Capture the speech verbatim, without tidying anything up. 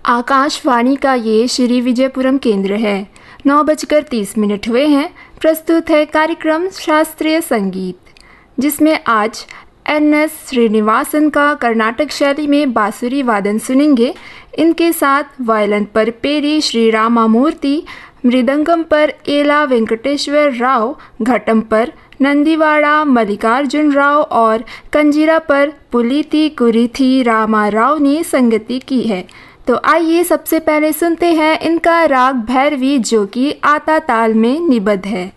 आकाशवाणी का ये श्री विजयपुरम केंद्र है। नौ बजकर तीस मिनट हुए हैं। प्रस्तुत है कार्यक्रम शास्त्रीय संगीत, जिसमें आज एन एस श्रीनिवासन का कर्नाटक शैली में बांसुरी वादन सुनेंगे। इनके साथ वायलिन पर पेरी श्री रामामूर्ति, मृदंगम पर एला वेंकटेश्वर राव, घटम पर नंदीवाड़ा मल्लिकार्जुन राव और कंजीरा पर पुलिती कुरिथी रामा राव ने संगति की है। तो आइए सबसे पहले सुनते हैं इनका राग भैरवी, जो कि आता ताल में निबद्ध है।